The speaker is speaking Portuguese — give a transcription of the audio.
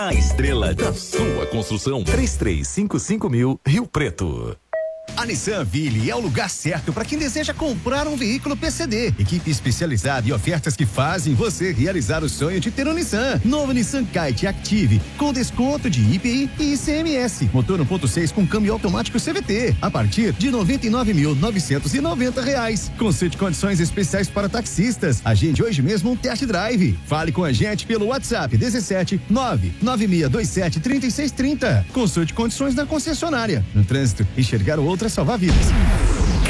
A estrela da sua construção. 3355.000 Rio Preto. A Nissan Ville é o lugar certo para quem deseja comprar um veículo PCD. Equipe especializada e ofertas que fazem você realizar o sonho de ter um Nissan. Novo Nissan Kite Active, com desconto de IPI e ICMS. Motor 1.6 com câmbio automático CVT, a partir de R$ 99.990. Consulte condições especiais para taxistas. Agende hoje mesmo um test drive. Fale com a gente pelo WhatsApp 17 99627 3630. Consulte condições na concessionária. No trânsito, enxergar o outro é salvar vidas.